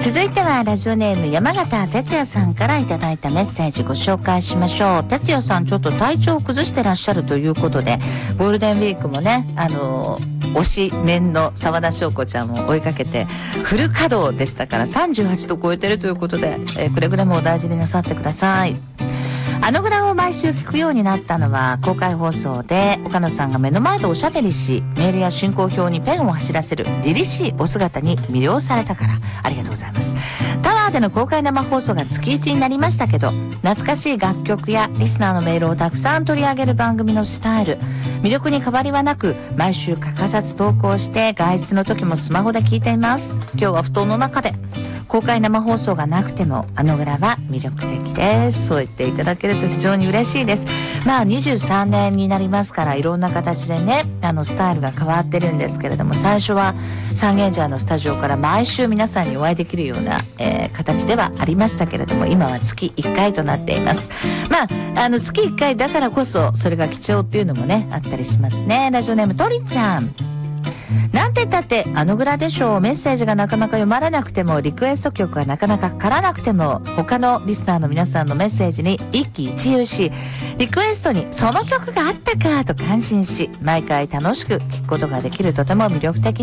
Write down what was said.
続いてはラジオネーム山形哲也さんからいただいたメッセージご紹介しましょう。哲也さんちょっと体調を崩してらっしゃるということで、ゴールデンウィークもね推しメンの沢田翔子ちゃんを追いかけてフル稼働でしたから、38度超えてるということで、くれぐれもお大事になさってください。あのぐらを毎週聞くようになったのは、公開放送で岡野さんが目の前でおしゃべりし、メールや進行表にペンを走らせる凛々しいお姿に魅了されたから。ありがとうございます。タワーでの公開生放送が月1になりましたけど、懐かしい楽曲やリスナーのメールをたくさん取り上げる番組のスタイル、魅力に変わりはなく、毎週欠かさず投稿して外出の時もスマホで聞いています。今日は布団の中で。公開生放送がなくてもあのぐらは魅力的です。そう言っていただけると非常に嬉しいです。23年になりますから、いろんな形でねスタイルが変わってるんですけれども、最初はサンゲンジャーのスタジオから毎週皆さんにお会いできるような、形ではありましたけれども、今は月1回となっています。月1回だからこそそれが貴重っていうのもねあったりしますね。ラジオネームとりちゃん、なんて言ったってあのぐらでしょう。メッセージがなかなか読まれなくても、リクエスト曲がなかなかかからなくても、他のリスナーの皆さんのメッセージに一喜一憂し、リクエストにその曲があったかと感心し、毎回楽しく聴くことができる、とても魅力的